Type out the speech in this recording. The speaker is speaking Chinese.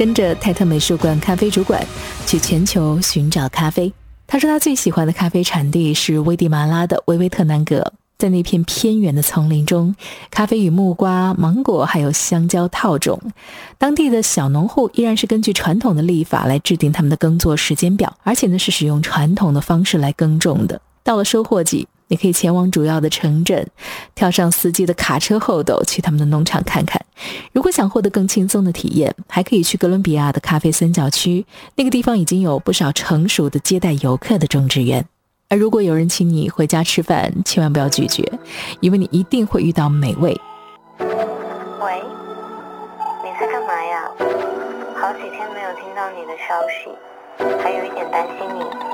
跟着泰特美术馆咖啡主管去全球寻找咖啡。他说他最喜欢的咖啡产地是危地马拉的维维特南格，在那片偏远的丛林中，咖啡与木瓜、芒果还有香蕉套种，当地的小农户依然是根据传统的历法来制定他们的耕作时间表，而且呢是使用传统的方式来耕种的。到了收获季，你可以前往主要的城镇，跳上司机的卡车后斗去他们的农场看看。如果想获得更轻松的体验，还可以去哥伦比亚的咖啡三角区，那个地方已经有不少成熟的接待游客的种植园。而如果有人请你回家吃饭，千万不要拒绝，因为你一定会遇到美味。 喂，你在干嘛呀？好几天没有听到你的消息，还有一点担心你。